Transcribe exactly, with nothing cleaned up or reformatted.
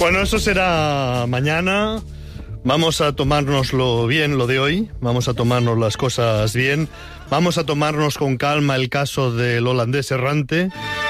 Bueno, eso será mañana. Vamos a tomárnoslo bien lo de hoy, vamos a tomarnos las cosas bien, vamos a tomarnos con calma el caso del holandés errante